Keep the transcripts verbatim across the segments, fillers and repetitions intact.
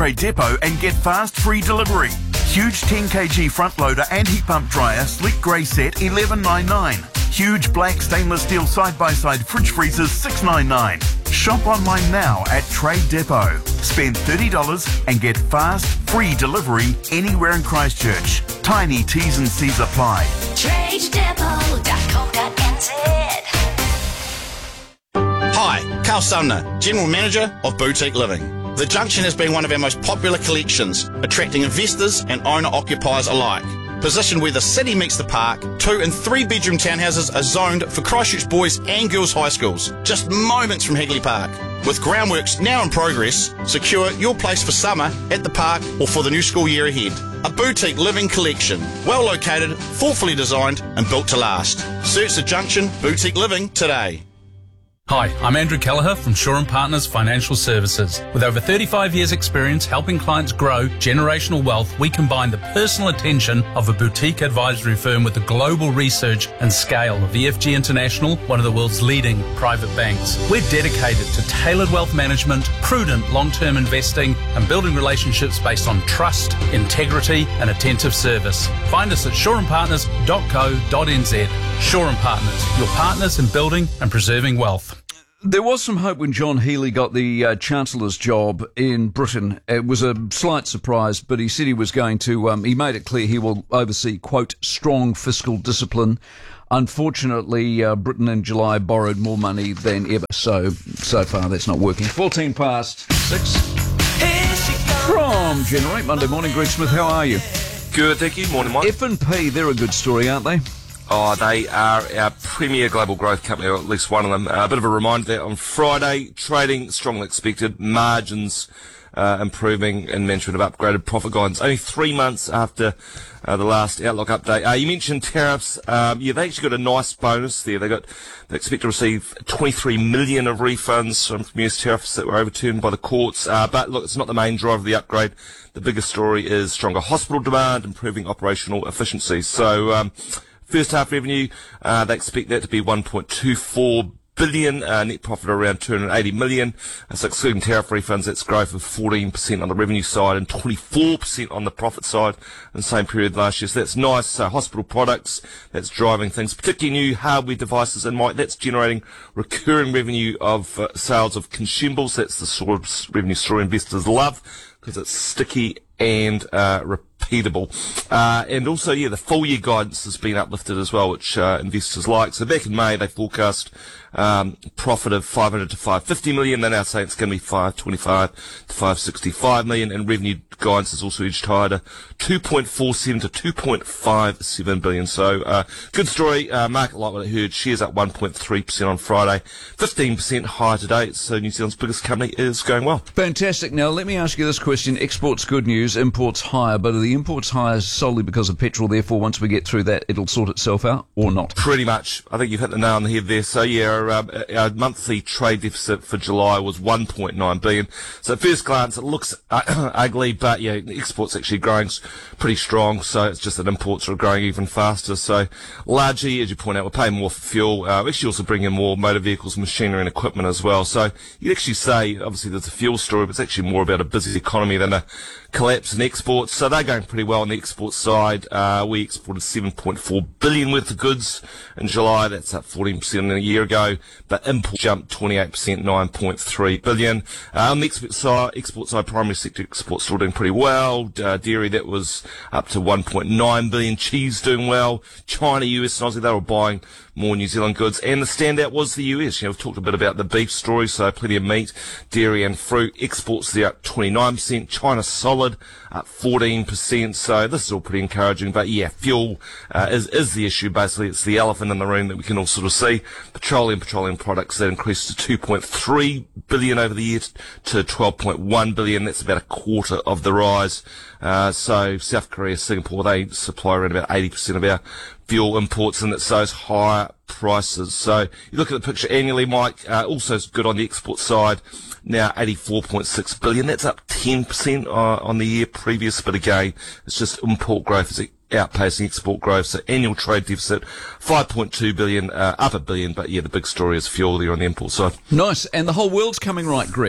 Trade Depot and get fast free delivery. Huge ten kilogram front loader and heat pump dryer, sleek grey set, eleven ninety-nine. Huge black stainless steel side-by-side fridge freezers, six ninety-nine. Shop online now at Trade Depot. Spend thirty dollars and get fast free delivery anywhere in Christchurch. Tiny T's and C's apply. trade depot dot co dot n z. Hi, Carl Sumner, General Manager of Boutique Living. The Junction has been one of our most popular collections, attracting investors and owner-occupiers alike. Positioned where the city meets the park, two and three bedroom townhouses are zoned for Christchurch boys and girls high schools, just moments from Hagley Park. With groundworks now in progress, secure your place for summer at the park or for the new school year ahead. A boutique living collection, well located, thoughtfully designed and built to last. Search The Junction Boutique Living today. Hi, I'm Andrew Kelleher from Shaw and Partners Financial Services. With over thirty-five years experience helping clients grow generational wealth, we combine the personal attention of a boutique advisory firm with the global research and scale of E F G International, one of the world's leading private banks. We're dedicated to tailored wealth management, prudent long-term investing, and building relationships based on trust, integrity, and attentive service. Find us at shaw and partners dot co dot n z. Shaw and Partners, your partners in building and preserving wealth. There was some hope when John Healey got the uh, Chancellor's job in Britain. It was a slight surprise, but he said he was going to, um, he made it clear he will oversee, quote, strong fiscal discipline. Unfortunately, uh, Britain in July borrowed more money than ever, so so far that's not working. fourteen past six. From Generate Monday morning, Greg Smith, how are you? Good, thank you. Morning, Mike. F and P, they're a good story, aren't they? Oh, they are our premier global growth company, or at least one of them. Uh, a bit of a reminder there on Friday, trading strongly expected, margins uh, improving, and mention of upgraded profit guidance. Only three months after uh, the last Outlook update. Uh, you mentioned tariffs. Um, yeah, they actually got a nice bonus there. They got they expect to receive twenty-three million of refunds from U S tariffs that were overturned by the courts. Uh, but look, it's not the main driver of the upgrade. The biggest story is stronger hospital demand, improving operational efficiency. So. Um, First half revenue, uh, they expect that to be one point two four billion, uh, net profit around two hundred eighty million. Uh, so excluding tariff refunds, that's growth of fourteen percent on the revenue side and twenty-four percent on the profit side in the same period last year. So that's nice. So hospital products, that's driving things, particularly new hardware devices, and Mike, that's generating recurring revenue of uh, sales of consumables. That's the sort of revenue story investors love because it's sticky and uh, repeatable. Uh, and also, yeah, the full year guidance has been uplifted as well, which uh, investors like. So back in May, they forecast um, profit of five hundred to five hundred fifty million. They're now saying it's going to be five hundred twenty-five to five hundred sixty-five million. And revenue guidance is also edged higher to two point four seven to two point five seven billion. So uh, good story. Uh, market like what I heard. Shares up one point three percent on Friday, fifteen percent higher today. So New Zealand's biggest company is going well. Fantastic. Now, let me ask you this question. Exports good news, imports higher, but are the imports higher solely because of petrol? Therefore, once we get through that, it'll sort itself out, or not? Pretty much. I think you've hit the nail on the head there. So, yeah, our, uh, our monthly trade deficit for July was one point nine billion. So, at first glance, it looks uh, ugly, but, yeah, exports actually growing pretty strong. So, it's just that imports are growing even faster. So, largely, as you point out, we're paying more for fuel. Uh, we actually also bring in more motor vehicles, machinery and equipment as well. So, you'd actually say, obviously, there's a fuel story, but it's actually more about a busy economy than a collapse in exports. So they're going pretty well on the export side. Uh, we exported seven point four billion worth of goods in July. That's up fourteen percent a year ago. But imports jumped twenty-eight percent, nine point three billion. Uh, on the export side, export side, primary sector exports still doing pretty well. Uh, dairy, that was up to one point nine billion. Cheese doing well. China, U S and Aussie, they were buying more New Zealand goods. And the standout was the U S. You know, we've talked a bit about the beef story, so plenty of meat, dairy and fruit. Exports there up twenty-nine percent. China solid, up fourteen percent. So this is all pretty encouraging. But yeah, fuel uh, is, is the issue. Basically, it's the elephant in the room that we can all sort of see. Petroleum, petroleum products, that increased to two point three billion over the year to twelve point one billion. That's about a quarter of the rise. Uh, so South Korea, Singapore, they supply around about eighty percent of our fuel imports, and it's those higher prices. So you look at the picture annually, Mike, uh, also good on the export side. Now eighty-four point six billion. That's up ten percent uh, on the year previous, but again, it's just import growth is outpacing export growth. So annual trade deficit, five point two billion, uh, up a billion, but yeah, the big story is fuel there on the import side. Nice. And the whole world's coming right, Greg.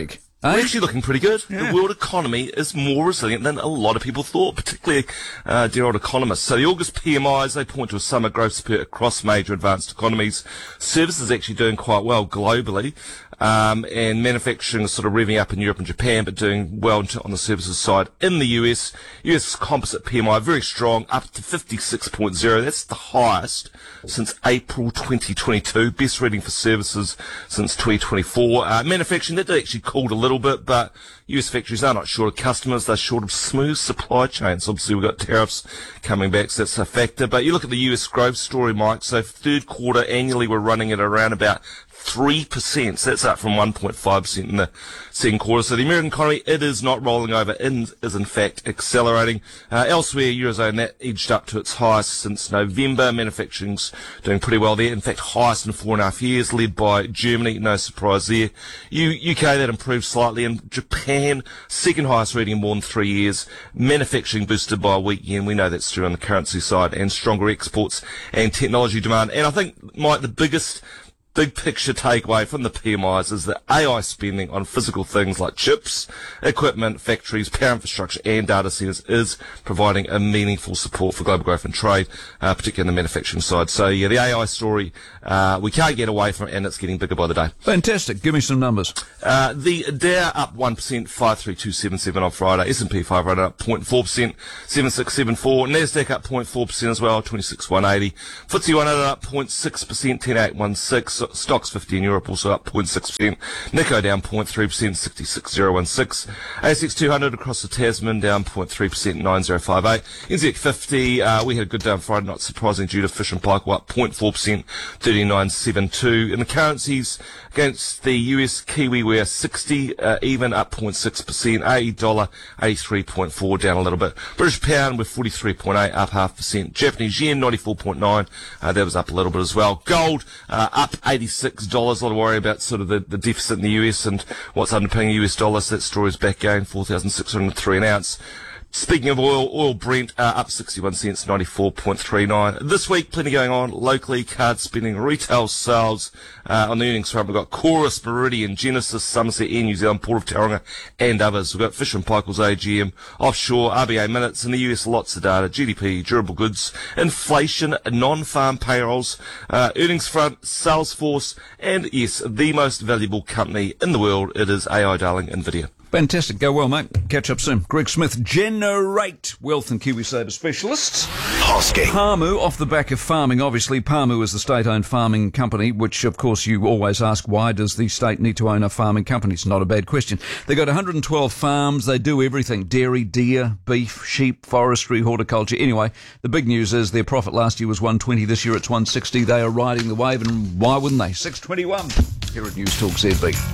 We're Eh? actually looking pretty good. The world economy is more resilient than a lot of people thought, particularly uh, dear old economists. So the August P M Is, they point to a summer growth spurt across major advanced economies. Services actually doing quite well globally. Um, and manufacturing is sort of revving up in Europe and Japan, but doing well on the services side in the U S. U S composite P M I very strong, up to fifty-six point oh. That's the highest since April twenty twenty-two. Best reading for services since twenty twenty-four. Uh, manufacturing, that actually cooled a little bit, but U S factories are not short of customers. They're short of smooth supply chains. Obviously, we've got tariffs coming back, so that's a factor. But you look at the U S growth story, Mike. So third quarter annually, we're running at around about three percent. So that's up from one point five percent in the second quarter. So the American economy, it is not rolling over. It is, in fact, accelerating. Uh, elsewhere, Eurozone, that edged up to its highest since November. Manufacturing's doing pretty well there. In fact, highest in four and a half years, led by Germany. No surprise there. U- UK, that improved slightly. And Japan, second highest reading in more than three years. Manufacturing boosted by a weak yen. We know that's true on the currency side. And stronger exports and technology demand. And I think, Mike, the biggest big picture takeaway from the P M Is is that A I spending on physical things like chips, equipment, factories, power infrastructure and data centres is providing a meaningful support for global growth and trade, uh, particularly on the manufacturing side. So yeah, the A I story, uh, we can't get away from it, and it's getting bigger by the day. Fantastic. Give me some numbers. Uh, the Dow up one percent, five three two seven seven on Friday. S and P five hundred up zero point four percent, seven six seven four. Nasdaq up zero point four percent as well, twenty-six one eighty. F T S E one hundred up zero point six percent, ten eight one six. Stocks fifty in Europe also up zero point six percent. Nikkei down zero point three percent, sixty-six thousand sixteen. A S X two hundred across the Tasman down zero point three percent, nine thousand fifty-eight. N Z X fifty, uh, we had a good day on Friday, not surprising, due to Fish and Paykel up zero point four percent, thirty-nine seventy-two. In the currencies, against the U S, Kiwi we're sixty, uh, even up zero point six percent. A U dollar eighty-three point four, down a little bit. British pound with forty-three point eight, up half percent. Japanese yen ninety-four point nine, uh, that was up a little bit as well. Gold uh, up eighty-six dollars. A lot of worry about sort of the, the deficit in the U S and what's underpinning the U S dollar. So that story's back going, four thousand six hundred three an ounce. Speaking of oil, oil Brent uh, up sixty-one cents, ninety-four point three nine. This week, plenty going on locally, card spending, retail sales. Uh, on the earnings front, we've got Chorus, Meridian, Genesis, Somerset Air, New Zealand, Port of Tauranga, and others. We've got Fish and Paykel's A G M, offshore, R B A minutes. In the U S, lots of data, G D P, durable goods, inflation, non-farm payrolls, uh, earnings front, Salesforce, and yes, the most valuable company in the world. It is A I darling, NVIDIA. Fantastic. Go well, mate. Catch up soon. Greg Smith, Generate Wealth and KiwiSaver specialists. Hosking. Palmu, off the back of farming, obviously. Palmu is the state-owned farming company, which, of course, you always ask, why does the state need to own a farming company? It's not a bad question. They've got one hundred twelve farms. They do everything. Dairy, deer, beef, sheep, forestry, horticulture. Anyway, the big news is their profit last year was one hundred twenty. This year it's one hundred sixty. They are riding the wave, and why wouldn't they? six twenty-one here at News Talk Z B.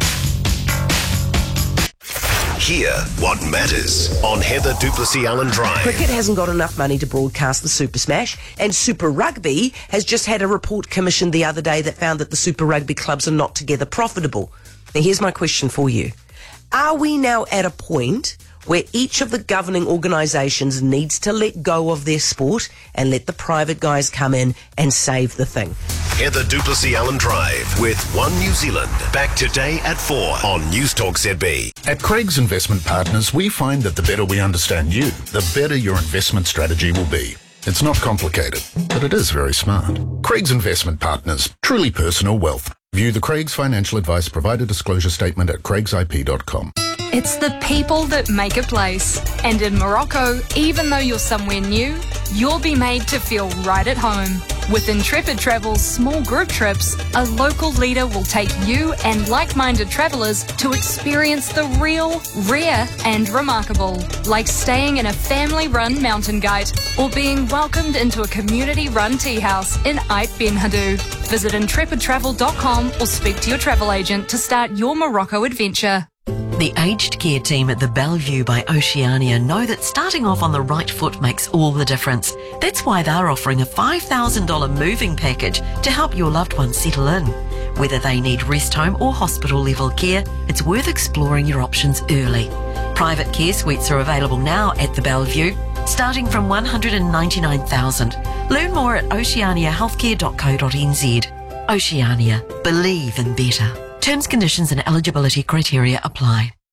Hear what matters on Heather Duplessis Allen Drive. Cricket hasn't got enough money to broadcast the Super Smash, and Super Rugby has just had a report commissioned the other day that found that the Super Rugby clubs are not together profitable. Now here's my question for you. Are we now at a point where each of the governing organisations needs to let go of their sport and let the private guys come in and save the thing? Heather Duplessis Allen Drive with One New Zealand. Back today at four on News Talk Z B. At Craig's Investment Partners, we find that the better we understand you, the better your investment strategy will be. It's not complicated, but it is very smart. Craig's Investment Partners, truly personal wealth. View the Craig's Financial Advice Provider Disclosure Statement at craigs I P dot com. It's the people that make a place. And in Morocco, even though you're somewhere new, you'll be made to feel right at home. With Intrepid Travel's small group trips, a local leader will take you and like-minded travellers to experience the real, rare and remarkable. Like staying in a family-run mountain guide or being welcomed into a community-run tea house in Ait Ben Haddou. Visit intrepid travel dot com or speak to your travel agent to start your Morocco adventure. The aged care team at the Bellevue by Oceania know that starting off on the right foot makes all the difference. That's why they're offering a five thousand dollars moving package to help your loved ones settle in. Whether they need rest home or hospital level care, it's worth exploring your options early. Private care suites are available now at the Bellevue, starting from one hundred ninety-nine thousand dollars. Learn more at oceania healthcare dot co dot n z. Oceania. Believe in better. Terms, conditions and eligibility criteria apply.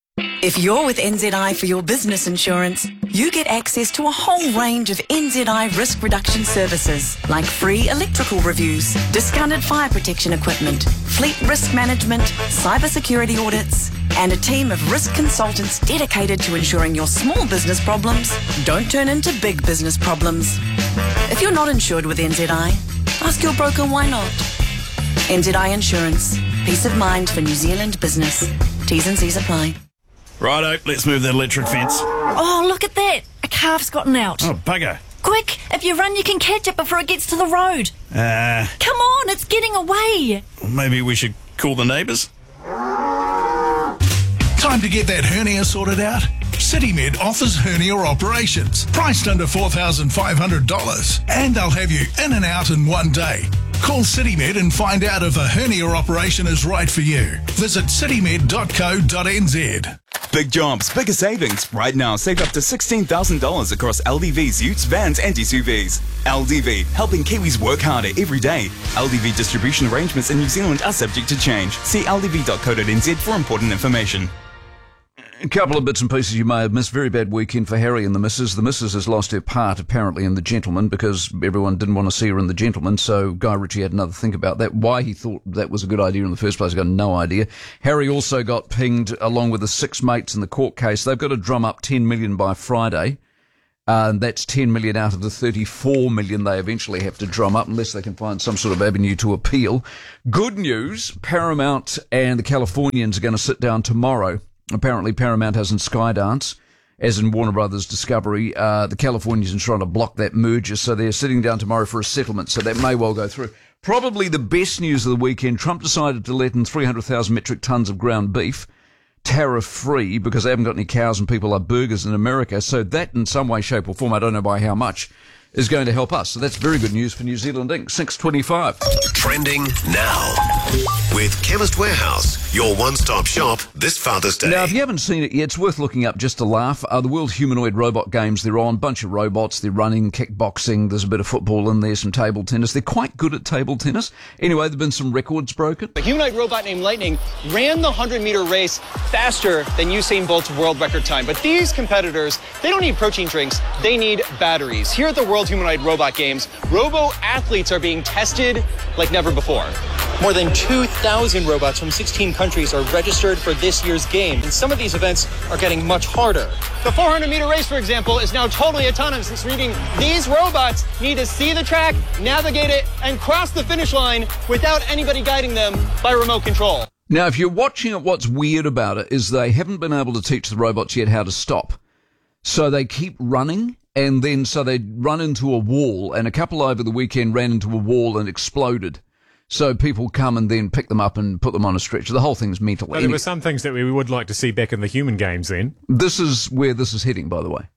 If you're with N Z I for your business insurance, you get access to a whole range of N Z I risk reduction services, like free electrical reviews, discounted fire protection equipment, fleet risk management, cybersecurity audits, and a team of risk consultants dedicated to ensuring your small business problems don't turn into big business problems. If you're not insured with N Z I, ask your broker why not. N Z I Insurance. Peace of mind for New Zealand business. T's and C's apply. Righto, let's move that electric fence. Oh, look at that. A calf's gotten out. Oh, bugger. Quick, if you run, you can catch it before it gets to the road. Uh, Come on, it's getting away. Maybe we should call the neighbours? Time to get that hernia sorted out? CityMed offers hernia operations, priced under four thousand five hundred dollars. And they'll have you in and out in one day. Call CityMed and find out if a hernia operation is right for you. Visit citymed dot co dot n z. Big jobs, bigger savings. Right now, save up to sixteen thousand dollars across L D V's utes, vans and S U Vs. L D V, helping Kiwis work harder every day. L D V distribution arrangements in New Zealand are subject to change. See l d v dot co dot n z for important information. A couple of bits and pieces you may have missed. Very bad weekend for Harry and the missus. The missus has lost her part, apparently, in The Gentleman because everyone didn't want to see her in The Gentleman, so Guy Ritchie had another think about that. Why he thought that was a good idea in the first place, I've got no idea. Harry also got pinged along with the six mates in the court case. They've got to drum up ten million dollars by Friday. Uh, and that's ten million dollars out of the thirty-four million dollars they eventually have to drum up unless they can find some sort of avenue to appeal. Good news, Paramount and the Californians are going to sit down tomorrow. Apparently Paramount has in Skydance, as in Warner Brothers Discovery. Uh, the Californians are trying to block that merger, so they're sitting down tomorrow for a settlement, so that may well go through. Probably the best news of the weekend, Trump decided to let in three hundred thousand metric tons of ground beef, tariff-free, because they haven't got any cows and people love burgers in America, so that in some way, shape or form, I don't know by how much, is going to help us. So that's very good news for New Zealand Incorporated. six twenty-five. Trending now with Chemist Warehouse, your one-stop shop this Father's Day. Now, if you haven't seen it yet, it's worth looking up just to laugh. Uh, the World Humanoid Robot Games, they're on. Bunch of robots. They're running, kickboxing. There's a bit of football in there, some table tennis. They're quite good at table tennis. Anyway, there have been some records broken. A humanoid robot named Lightning ran the one hundred meter race faster than Usain Bolt's world record time. But these competitors, they don't need protein drinks. They need batteries. Here at the World Humanoid Robot Games, robo-athletes are being tested like never before. More than two thousand robots from sixteen countries are registered for this year's game, and some of these events are getting much harder. The four hundred meter race, for example, is now totally autonomous. It's reading these robots need to see the track, navigate it, and cross the finish line without anybody guiding them by remote control. Now, if you're watching it, what's weird about it is they haven't been able to teach the robots yet how to stop. So they keep running, and then so they run into a wall, and a couple over the weekend ran into a wall and exploded. So people come and then pick them up and put them on a stretcher. The whole thing's mental. Well, there were some things that we would like to see back in the human games then. This is where this is heading, by the way.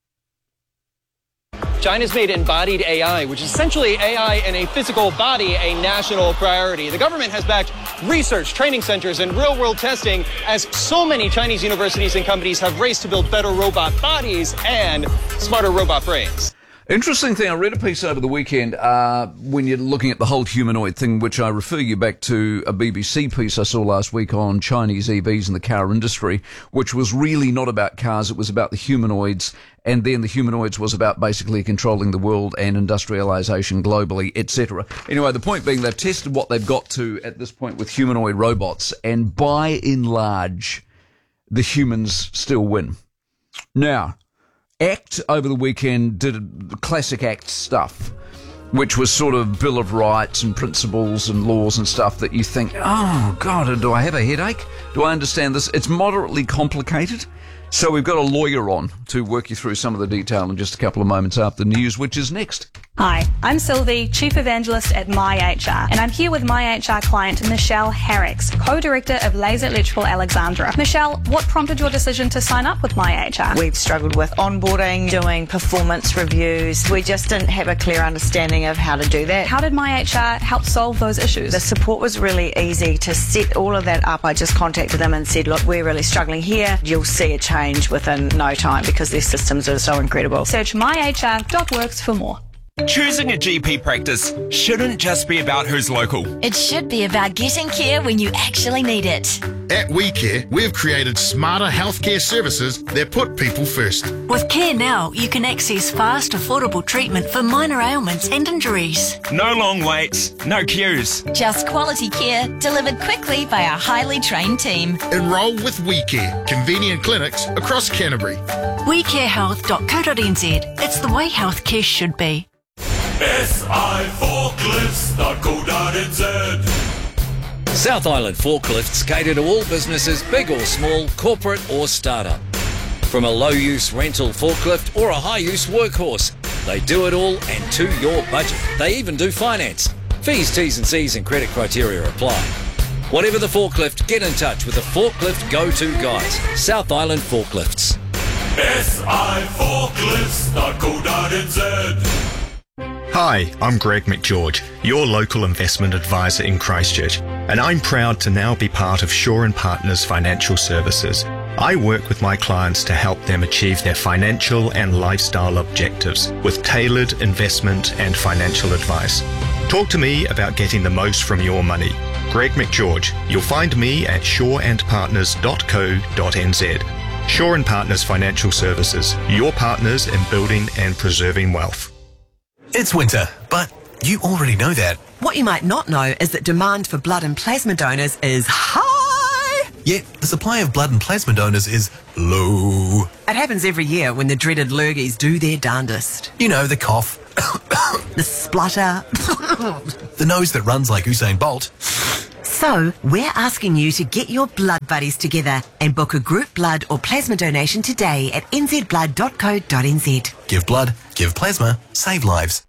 China's made embodied A I, which is essentially A I in a physical body, a national priority. The government has backed research, training centers, and real-world testing as so many Chinese universities and companies have raced to build better robot bodies and smarter robot brains. Interesting thing, I read a piece over the weekend uh, when you're looking at the whole humanoid thing, which I refer you back to a B B C piece I saw last week on Chinese E Vs and the car industry, which was really not about cars, it was about the humanoids, and then the humanoids was about basically controlling the world and industrialization globally, et cetera. Anyway, the point being they've tested what they've got to at this point with humanoid robots, and by and large, the humans still win. Now, ACT over the weekend did classic ACT stuff, which was sort of Bill of Rights and principles and laws and stuff that you think, oh, God, do I have a headache? Do I understand this? It's moderately complicated. So we've got a lawyer on to work you through some of the detail in just a couple of moments after the news, which is next. Hi, I'm Sylvie, Chief Evangelist at MyHR, and I'm here with MyHR client Michelle Harricks, Co-Director of Laser Electrical Alexandra. Michelle, what prompted your decision to sign up with MyHR? We've struggled with onboarding, doing performance reviews. We just didn't have a clear understanding of how to do that. How did MyHR help solve those issues? The support was really easy to set all of that up. I just contacted them and said, look, we're really struggling here. You'll see a change within no time because their systems are so incredible. Search my h r dot works for more. Choosing a G P practice shouldn't just be about who's local. It should be about getting care when you actually need it. At WeCare, we've created smarter healthcare services that put people first. With Care Now, you can access fast, affordable treatment for minor ailments and injuries. No long waits, no queues. Just quality care delivered quickly by our highly trained team. Enrol with WeCare, convenient clinics across Canterbury. we care health dot co dot n z. It's the way healthcare should be. S I forklifts dot co dot n z. South Island Forklifts cater to all businesses, big or small, corporate or startup. From a low-use rental forklift or a high-use workhorse, they do it all and to your budget. They even do finance. Fees, T's and C's and credit criteria apply. Whatever the forklift, get in touch with the forklift go-to guys. South Island Forklifts. S I forklifts dot co dot n z. Hi, I'm Greg McGeorge, your local investment advisor in Christchurch, and I'm proud to now be part of Shaw and Partners Financial Services. I work with my clients to help them achieve their financial and lifestyle objectives with tailored investment and financial advice. Talk to me about getting the most from your money. Greg McGeorge. You'll find me at shaw and partners dot co dot n z. Shaw and Partners Financial Services, your partners in building and preserving wealth. It's winter, but you already know that. What you might not know is that demand for blood and plasma donors is high. Yet, the supply of blood and plasma donors is low. It happens every year when the dreaded lurgies do their darndest. You know, the cough. The splutter. The nose that runs like Usain Bolt. So, we're asking you to get your blood buddies together and book a group blood or plasma donation today at n z blood dot co dot n z. Give blood, give plasma, save lives.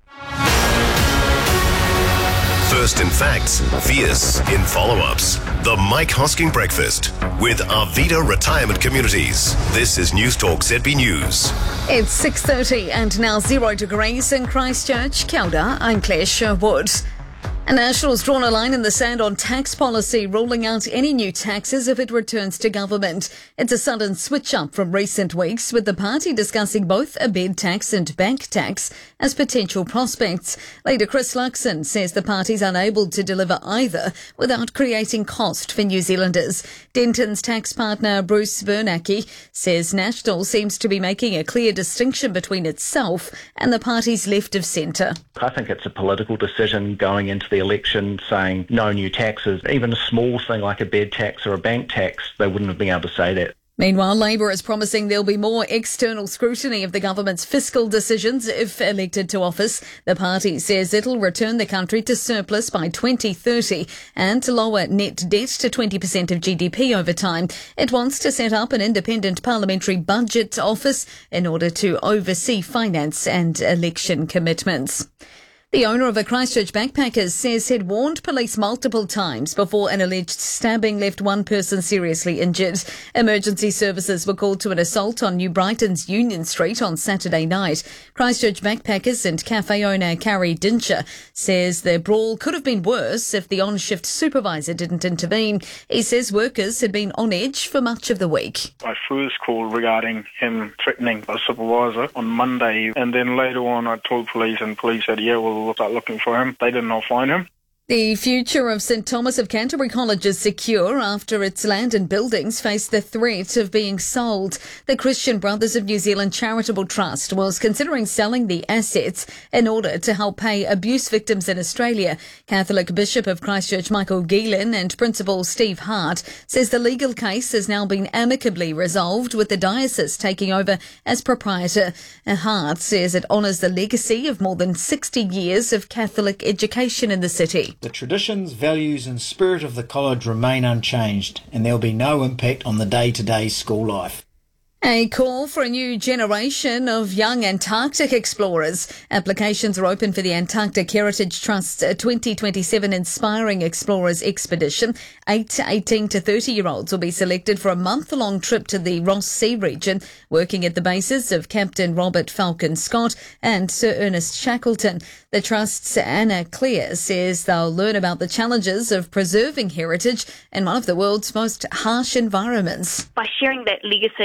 First in facts, fierce in follow-ups. The Mike Hosking Breakfast with Arvida Retirement Communities. This is News Talk Z B News. It's six thirty and now zero degrees in Christchurch. Kia ora, I'm Claire Sherwood. A National's drawn a line in the sand on tax policy, ruling out any new taxes if it returns to government. It's a sudden switch-up from recent weeks, with the party discussing both a bed tax and bank tax as potential prospects. Leader Chris Luxon says the party's unable to deliver either without creating cost for New Zealanders. Denton's tax partner Bruce Bernanke says National seems to be making a clear distinction between itself and the party's left of centre. I think it's a political decision going into the election saying no new taxes. Even a small thing like a bed tax or a bank tax, they wouldn't have been able to say that. Meanwhile, Labour is promising there'll be more external scrutiny of the government's fiscal decisions if elected to office. The party says it'll return the country to surplus by twenty thirty and to lower net debt to twenty percent of G D P over time. It wants to set up an independent parliamentary budget office in order to oversee finance and election commitments. The owner of a Christchurch backpackers says he'd warned police multiple times before an alleged stabbing left one person seriously injured. Emergency services were called to an assault on New Brighton's Union Street on Saturday night. Christchurch backpackers and cafe owner Carrie Dincher says the brawl could have been worse if the on-shift supervisor didn't intervene. He says workers had been on edge for much of the week. My first call regarding him threatening a supervisor on Monday, and then later on I told police, and police said, yeah, well, we'll start looking for him. They did not find him. The future of St Thomas of Canterbury College is secure after its land and buildings face the threat of being sold. The Christian Brothers of New Zealand Charitable Trust was considering selling the assets in order to help pay abuse victims in Australia. Catholic Bishop of Christchurch Michael Geelan and Principal Steve Hart says the legal case has now been amicably resolved, with the diocese taking over as proprietor. Hart says it honours the legacy of more than sixty years of Catholic education in the city. The traditions, values and spirit of the college remain unchanged, and there will be no impact on the day-to-day school life. A call for a new generation of young Antarctic explorers. Applications are open for the Antarctic Heritage Trust's twenty twenty-seven Inspiring Explorers Expedition. Eight eighteen to thirty-year-olds will be selected for a month-long trip to the Ross Sea region, working at the bases of Captain Robert Falcon Scott and Sir Ernest Shackleton. The Trust's Anna Clear says they'll learn about the challenges of preserving heritage in one of the world's most harsh environments. By sharing that legacy, we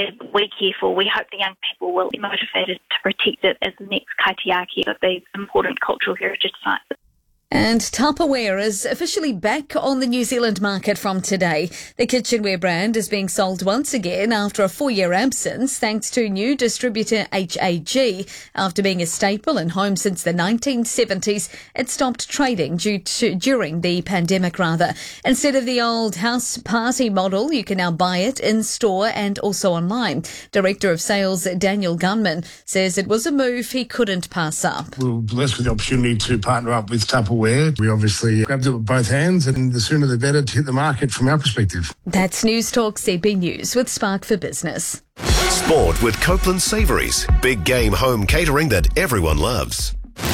very careful. We hope the young people will be motivated to protect it as the next kaitiaki of these important cultural heritage sites. And Tupperware is officially back on the New Zealand market from today. The kitchenware brand is being sold once again after a four-year absence, thanks to new distributor H A G. After being a staple in homes since the nineteen seventies, it stopped trading due to, during the pandemic, rather. Instead of the old house party model, you can now buy it in-store and also online. Director of Sales Daniel Gunman says it was a move he couldn't pass up. We were blessed with the opportunity to partner up with Tupperware. We obviously grabbed it with both hands, and the sooner the better to hit the market from our perspective. That's News Talk Z B News with Spark for Business. Sport with Copeland Savouries. Big game home catering that everyone loves.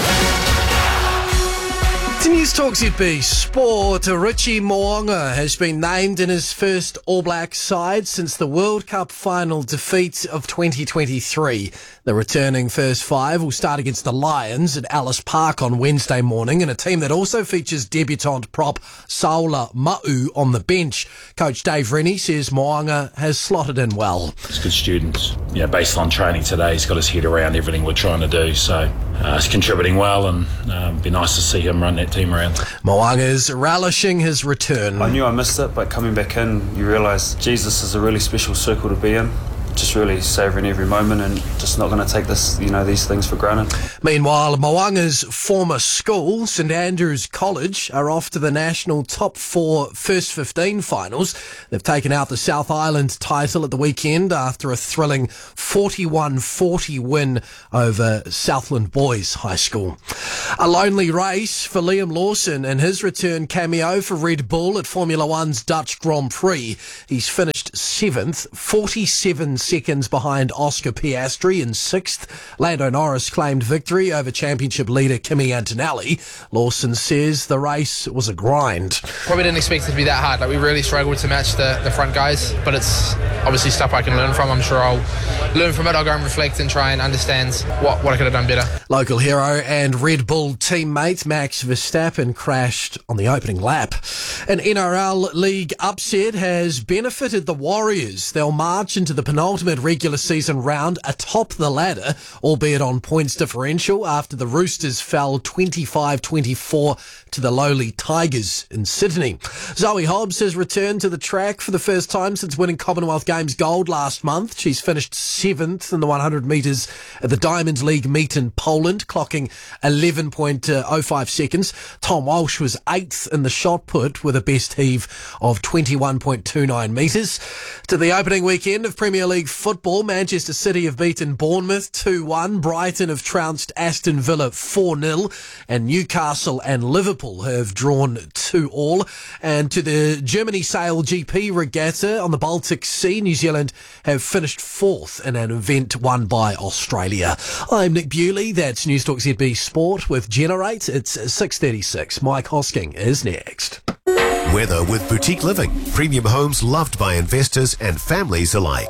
To News Talk Z B Sport, Richie Mo'unga has been named in his first All Blacks side since the World Cup final defeat of twenty twenty-three. The returning first five will start against the Lions at Ellis Park on Wednesday morning, in a team that also features debutant prop Saula Ma'u on the bench. Coach Dave Rennie says Mo'unga has slotted in well. He's good student. You know, based on training today, he's got his head around everything we're trying to do, so uh, he's contributing well, and um, it'd be nice to see him run that team around. Mo'unga's relishing his return. I knew I missed it, but coming back in, you realise, Jesus is a really special circle to be in. Just really savouring every moment and just not going to take this, you know, these things for granted. Meanwhile, Mo'unga's former school, St Andrews College, are off to the national top four first fifteen finals. They've taken out the South Island title at the weekend after a thrilling forty-one forty win over Southland Boys High School. A lonely race for Liam Lawson and his return cameo for Red Bull at Formula One's Dutch Grand Prix. He's finished seventh, forty-seven seconds behind Oscar Piastri in sixth. Lando Norris claimed victory over championship leader Kimi Antonelli. Lawson says the race was a grind. Probably didn't expect it to be that hard. Like, we really struggled to match the, the front guys, but it's obviously stuff I can learn from. I'm sure I'll learn from it. I'll go and reflect and try and understand what, what I could have done better. Local hero and Red Bull teammate Max Verstappen crashed on the opening lap. An N R L League upset has benefited the Warriors. They'll march into the penultimate regular season round atop the ladder, albeit on points differential, after the Roosters fell twenty-five twenty-four to the lowly Tigers in Sydney. Zoe Hobbs has returned to the track for the first time since winning Commonwealth Games gold last month. She's finished seventh in the one hundred metres at the Diamond League meet in Poland, clocking eleven point oh five seconds. Tom Walsh was eighth in the shot put with a best heave of twenty-one point two nine metres. To the opening weekend of Premier League football, Manchester City have beaten Bournemouth two one, Brighton have trounced Aston Villa four nil, and Newcastle and Liverpool have drawn two all. And to the Germany Sail G P regatta on the Baltic Sea, New Zealand have finished fourth in an event won by Australia. I'm Nick Bewley, that's News Talk Z B Sport with Generate. It's six thirty-six. Mike Hosking is next. Weather with Boutique Living. Premium homes loved by investors and families alike.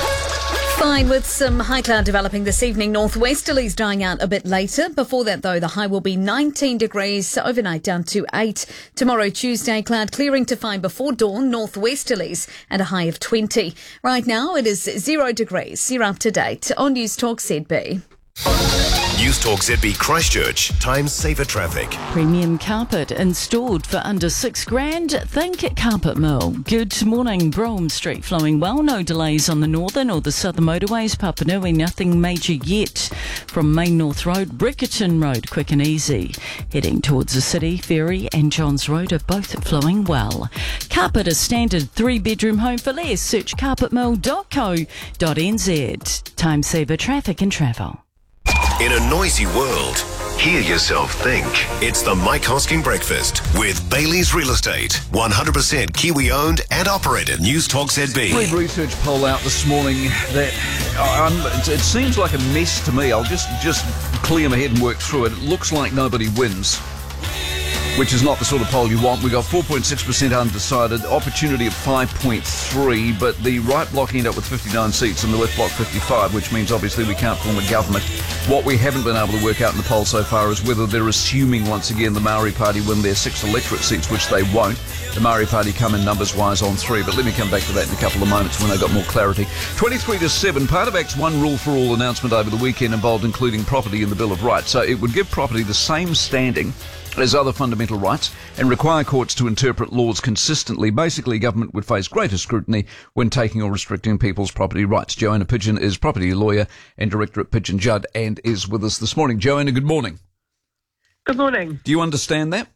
Fine with some high cloud developing this evening. Northwesterlies drying out a bit later. Before that, though, the high will be nineteen degrees overnight, down to eight. Tomorrow, Tuesday, cloud clearing to find before dawn. Northwesterlies and a high of twenty. Right now, it is zero degrees. You're up to date on News Talk Z B. News Talk Z B Christchurch. Time saver traffic. Premium carpet installed for under six grand. Think Carpet Mill. Good morning. Brougham Street flowing well. No delays on the northern or the southern motorways. Papanui, nothing major yet. From Main North Road, Brickerton Road, quick and easy. Heading towards the city, Ferry and Johns Road are both flowing well. Carpet, a standard three-bedroom home for less. Search carpet mill dot co dot n z. Time saver traffic and travel. In a noisy world, hear yourself think. It's the Mike Hosking Breakfast with Bailey's Real Estate. one hundred percent Kiwi-owned and operated. News Talk Z B. Big research poll out this morning that um, it seems like a mess to me. I'll just, just clear my head and work through it. It looks like nobody wins. which is not the sort of poll you want. We got four point six percent undecided, opportunity of five point three, but the right bloc ended up with fifty-nine seats and the left bloc fifty-five, which means obviously we can't form a government. What we haven't been able to work out in the poll so far is whether they're assuming once again the Maori Party win their six electorate seats, which they won't. The Maori Party come in numbers-wise on three, but let me come back to that in a couple of moments when I've got more clarity. twenty-three to seven, part of Act's One Rule for All announcement over the weekend involved including property in the Bill of Rights. So it would give property the same standing as other fundamental rights and require courts to interpret laws consistently. Basically, government would face greater scrutiny when taking or restricting people's property rights. Joanna Pidgeon is property lawyer and director at Pidgeon Judd and is with us this morning. Joanna, good morning. Good morning. Do you understand that?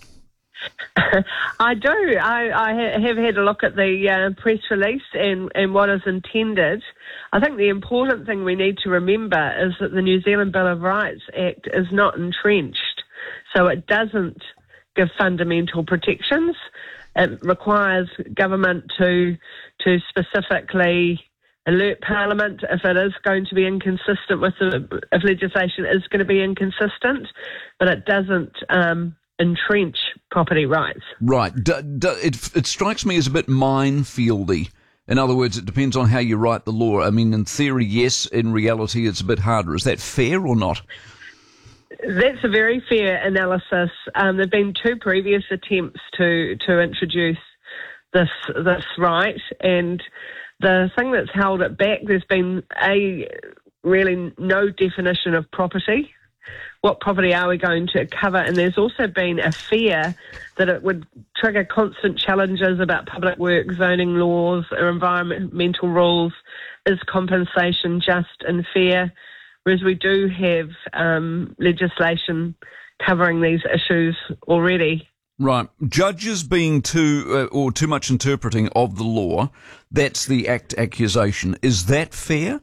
I do. I, I have had a look at the uh, press release and, and what is intended. I think the important thing we need to remember is that the New Zealand Bill of Rights Act is not entrenched, so it doesn't give fundamental protections. It requires government to to specifically alert Parliament if it is going to be inconsistent with the, if legislation is going to be inconsistent, but it doesn't um, entrench property rights. Right. D- d- it, it strikes me as a bit minefieldy. In other words, it depends on how you write the law. I mean, in theory, yes. In reality, it's a bit harder. Is that fair or not? That's a very fair analysis. Um, there have been two previous attempts to, to introduce this this right, and the thing that's held it back, there's been a really no definition of property. What property are we going to cover? And there's also been a fear that it would trigger constant challenges about public work, zoning laws, or environmental rules. Is compensation just and fair? Whereas we do have um, legislation covering these issues already. Right. Judges being too, uh, or too much interpreting of the law, that's the Act accusation. Is that fair?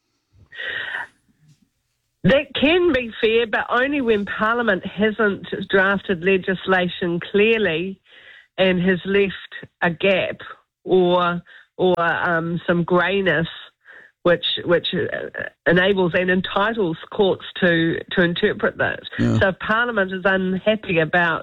That can be fair, but only when Parliament hasn't drafted legislation clearly and has left a gap or or um, some greyness, which which enables and entitles courts to, to interpret that. Yeah. So if Parliament is unhappy about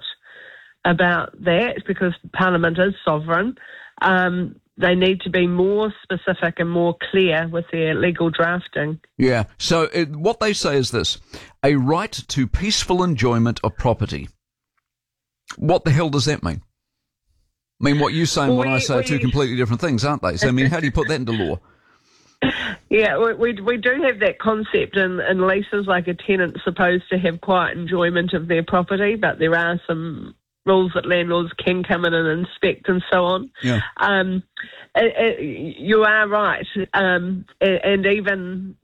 about that, because Parliament is sovereign, um, they need to be more specific and more clear with their legal drafting. Yeah. So it, what they say is this: a right to peaceful enjoyment of property. What the hell does that mean? I mean, what you say and what we, I say we, are two completely different things, aren't they? So, I mean, how do you put that into law? Yeah, we, we we do have that concept in, in leases, like a tenant's supposed to have quiet enjoyment of their property, but there are some rules that landlords can come in and inspect and so on. Yeah. Um, it, it, you are right. Um, and even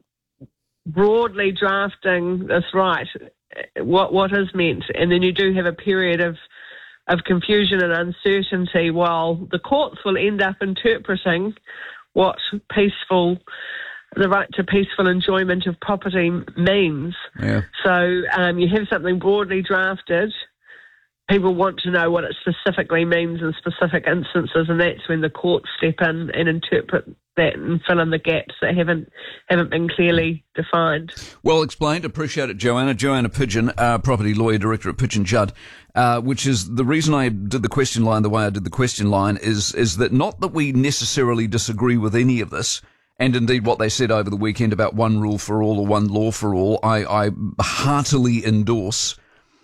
broadly drafting this right, what what is meant, and then you do have a period of of confusion and uncertainty while the courts will end up interpreting what peaceful, the right to peaceful enjoyment of property means. Yeah. So um, you have something broadly drafted. People want to know what it specifically means in specific instances, and that's when the courts step in and interpret that and fill in the gaps that haven't haven't been clearly defined. Well explained. Appreciate it, Joanna. Joanna Pidgeon, uh, property lawyer, director at Pidgeon Judd, uh, which is the reason I did the question line the way I did the question line is is that not that we necessarily disagree with any of this, and indeed what they said over the weekend about one rule for all or one law for all, I, I heartily endorse.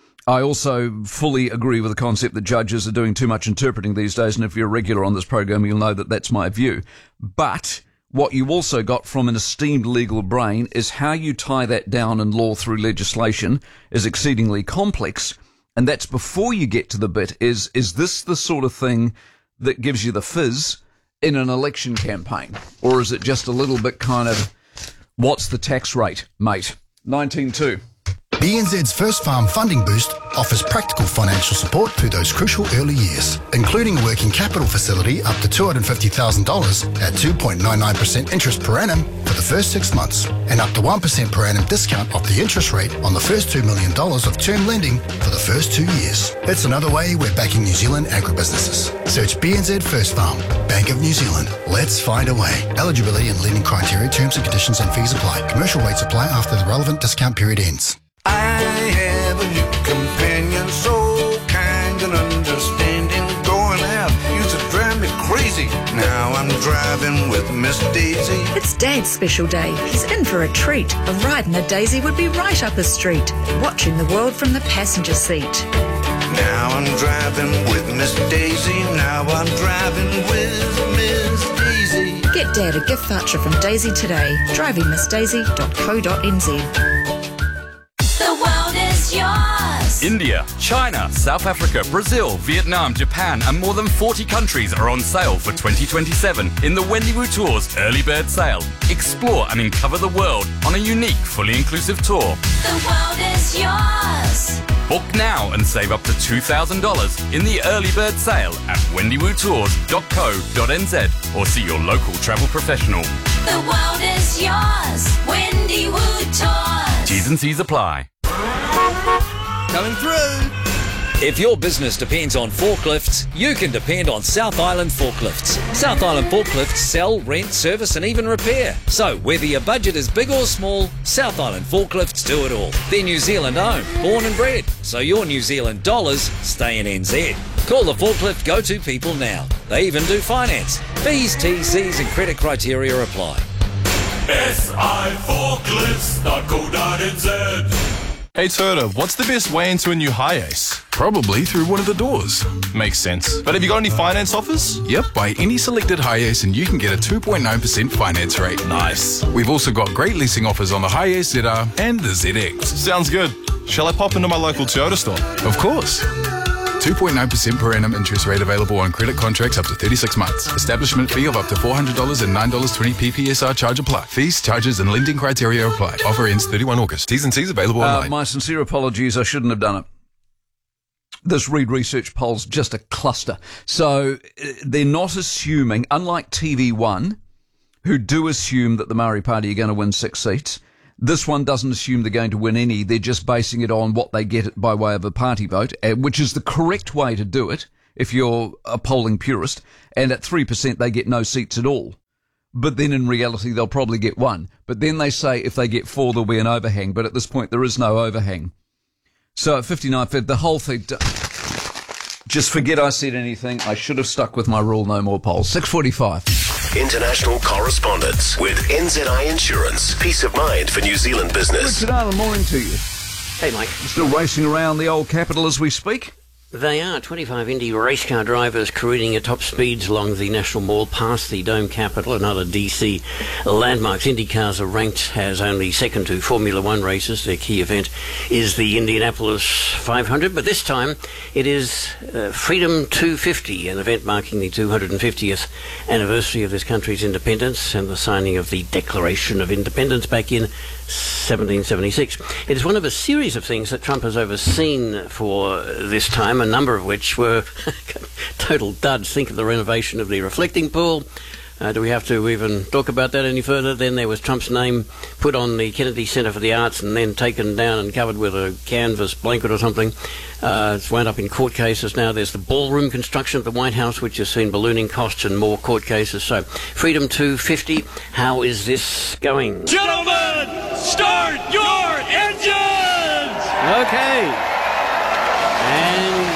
I also fully agree with the concept that judges are doing too much interpreting these days, and if you're a regular on this program, you'll know that that's my view. But what you also got from an esteemed legal brain is how you tie that down in law through legislation is exceedingly complex, and that's before you get to the bit, is, is this the sort of thing that gives you the fizz in an election campaign? Or is it just a little bit kind of, what's the tax rate, mate? nineteen two. B N Z's First Farm Funding Boost offers practical financial support through those crucial early years, including a working capital facility up to two hundred fifty thousand dollars at two point nine nine percent interest per annum for the first six months, and up to one percent per annum discount off the interest rate on the first two million dollars of term lending for the first two years. It's another way we're backing New Zealand agribusinesses. Search B N Z First Farm, Bank of New Zealand. Let's find a way. Eligibility and lending criteria, terms and conditions and fees apply. Commercial rates apply after the relevant discount period ends. I have a new companion, so kind. and understanding. Going out used to drive me crazy. Now I'm driving with Miss Daisy. It's Dad's special day. He's in for a treat. A ride in a Daisy would be right up his street. Watching the world from the passenger seat. Now I'm driving with Miss Daisy. Now I'm driving with Miss Daisy. Get Dad a gift voucher from Daisy today. driving miss daisy dot co dot n z. The world is yours. India, China, South Africa, Brazil, Vietnam, Japan and more than forty countries are on sale for twenty twenty-seven in the Wendywoo Tours Early Bird Sale. Explore and uncover the world on a unique, fully inclusive tour. The world is yours. Book now and save up to two thousand dollars in the Early Bird Sale at wendywoo tours dot co dot n z or see your local travel professional. The world is yours. Wendywoo Tours. T's and C's apply. Coming through. If your business depends on forklifts, you can depend on South Island Forklifts. South Island Forklifts sell, rent, service and even repair. So whether your budget is big or small, South Island Forklifts do it all. They're New Zealand owned, born and bred, so your New Zealand dollars stay in N Z. Call the forklift go-to people now. They even do finance. Fees, T Cs and credit criteria apply. S I forklifts dot co dot n z. Hey Turda, what's the best way into a new Hi-Ace? Probably through one of the doors. Makes sense. But have you got any finance offers? Yep, buy any selected Hi-Ace and you can get a two point nine percent finance rate. Nice. We've also got great leasing offers on the Hi-Ace Z R and the Z X. Sounds good. Shall I pop into my local Toyota store? Of course. two point nine percent per annum interest rate available on credit contracts up to thirty-six months. Establishment fee of up to four hundred dollars and nine dollars twenty P P S R charge apply. Fees, charges and lending criteria apply. Offer ends thirty-first August. T's and C's available uh, online. My sincere apologies, I shouldn't have done it. This Reed Research poll's just a cluster. So uh, they're not assuming, unlike T V one, who do assume that the Maori Party are going to win six seats, this one doesn't assume they're going to win any. They're just basing it on what they get by way of a party vote, which is the correct way to do it if you're a polling purist. And at three percent, they get no seats at all. But then in reality, they'll probably get one. But then they say if they get four, there'll be an overhang. But at this point, there is no overhang. So at fifty-nine, the whole thing... Just forget I said anything. I should have stuck with my rule, no more polls. six forty-five. International correspondence with N Z I Insurance. Peace of mind for New Zealand business. Richard Allen, morning to you. Hey, Mike. Still racing around the old capital as we speak? They are. twenty-five Indy race car drivers careening at top speeds along the National Mall past the Dome Capital and other D C landmarks. Indy cars are ranked as only second to Formula One races. Their key event is the Indianapolis five hundred, but this time it is uh, Freedom two fifty, an event marking the two hundred fiftieth anniversary of this country's independence and the signing of the Declaration of Independence back in seventeen seventy-six. It is one of a series of things that Trump has overseen for this time, a number of which were total duds. Think of the renovation of the reflecting pool. Uh, do we have to even talk about that any further? Then there was Trump's name put on the Kennedy Center for the Arts and then taken down and covered with a canvas blanket or something. Uh, it's wound up in court cases now. There's the ballroom construction at the White House, which has seen ballooning costs and more court cases. So, Freedom two fifty, how is this going? Gentlemen, start your engines! Okay. And...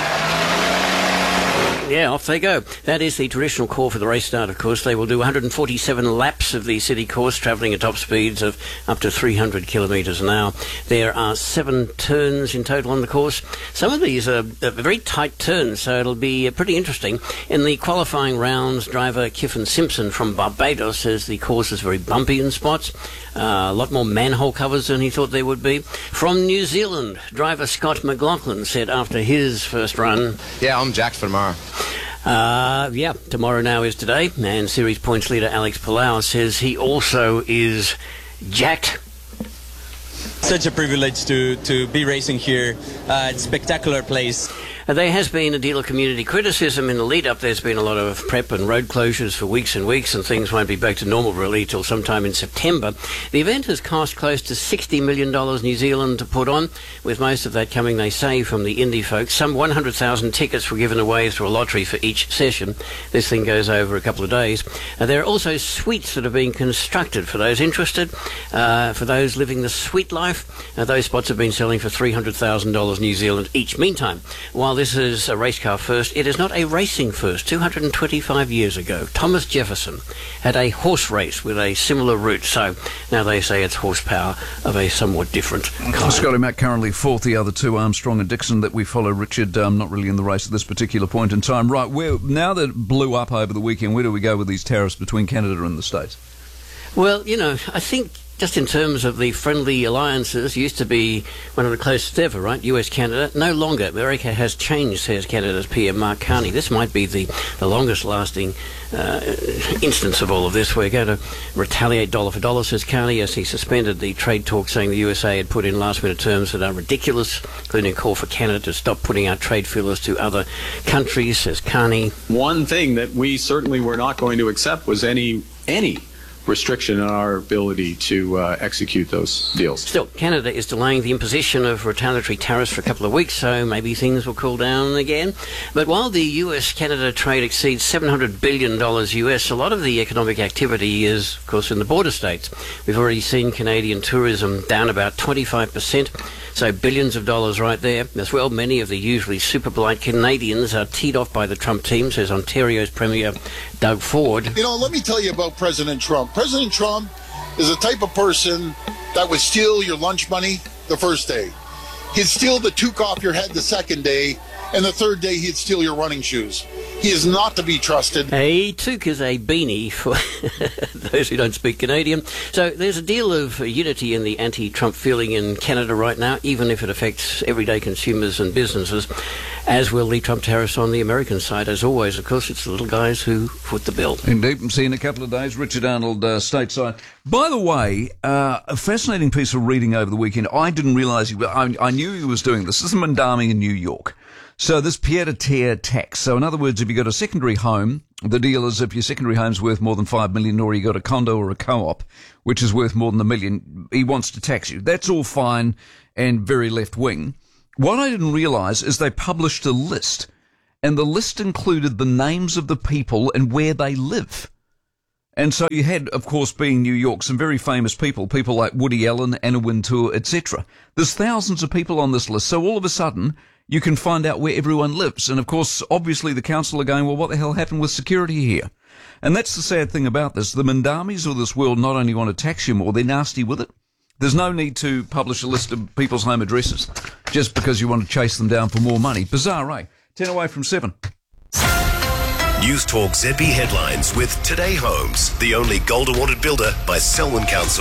yeah, off they go. That is the traditional call for the race start, of course. They will do one hundred forty-seven laps of the city course, travelling at top speeds of up to three hundred kilometres an hour. There are seven turns in total on the course. Some of these are, are very tight turns, so it'll be pretty interesting. In the qualifying rounds, driver Kiffin Simpson from Barbados says the course is very bumpy in spots. Uh, a lot more manhole covers than he thought there would be. From New Zealand, driver Scott McLaughlin said after his first run... Yeah, I'm jacked for tomorrow. Uh, yeah, tomorrow now is today, and series points leader Alex Palau says he also is jacked. Such a privilege to, to be racing here. Uh, it's a spectacular place. Uh, there has been a deal of community criticism in the lead-up. There's been a lot of prep and road closures for weeks and weeks, and things won't be back to normal really till sometime in September. The event has cost close to sixty million dollars New Zealand to put on, with most of that coming, they say, from the Indy folks. Some one hundred thousand tickets were given away through a lottery for each session. This thing goes over a couple of days. Uh, there are also suites that are being constructed for those interested, uh, for those living the sweet life. Uh, those spots have been selling for three hundred thousand dollars New Zealand each. Meantime, while while this is a race car first, it is not a racing first. two hundred twenty-five years ago, Thomas Jefferson had a horse race with a similar route. So now they say it's horsepower of a somewhat different kind. Scotty Mack currently fourth. The other two, Armstrong and Dixon, that we follow. Richard, um, not really in the race at this particular point in time. Right, where, now that it blew up over the weekend, where do we go with these tariffs between Canada and the States? Well, you know, I think just in terms of the friendly alliances, used to be one of the closest ever, right? U S Canada. No longer. America has changed, says Canada's P M Mark Carney. This might be the, the longest lasting uh, instance of all of this. We're going to retaliate dollar for dollar, says Carney, as he suspended the trade talks, saying the U S A had put in last minute terms that are ridiculous, including a call for Canada to stop putting out trade fillers to other countries, says Carney. One thing that we certainly were not going to accept was any any restriction on our ability to uh, execute those deals. Still, Canada is delaying the imposition of retaliatory tariffs for a couple of weeks, so maybe things will cool down again. But while the U S-Canada trade exceeds seven hundred billion dollars U S, a lot of the economic activity is, of course, in the border states. We've already seen Canadian tourism down about twenty-five percent, so billions of dollars right there. As well, many of the usually super polite Canadians are teed off by the Trump team, says Ontario's Premier Doug Ford. You know, let me tell you about President Trump. President Trump is the type of person that would steal your lunch money the first day. He'd steal the toque off your head the second day, and the third day he'd steal your running shoes. He is not to be trusted. A toque is a beanie for those who don't speak Canadian. So there's a deal of unity in the anti-Trump feeling in Canada right now, even if it affects everyday consumers and businesses, as will the Trump tariffs on the American side. As always, of course, it's the little guys who foot the bill. Indeed. See you in a couple of days. Richard Arnold, uh, stateside. By the way, uh, a fascinating piece of reading over the weekend. I didn't realise he, I, I knew he was doing this. This is Mandami in New York. So this pied-à-terre tax. So in other words, if you've got a secondary home, the deal is if your secondary home's worth more than five million, or you got a condo or a co-op, which is worth more than a million, he wants to tax you. That's all fine and very left-wing. What I didn't realise is they published a list, and the list included the names of the people and where they live. And so you had, of course, being New York, some very famous people, people like Woody Allen, Anna Wintour, et cetera. There's thousands of people on this list, so all of a sudden you can find out where everyone lives. And, of course, obviously the council are going, well, what the hell happened with security here? And that's the sad thing about this. The Mandamis of this world not only want to tax you more, they're nasty with it. There's no need to publish a list of people's home addresses just because you want to chase them down for more money. Bizarre, eh? Ten away from seven. News Talk Z B headlines with Today Homes, the only gold awarded builder by Selwyn Council.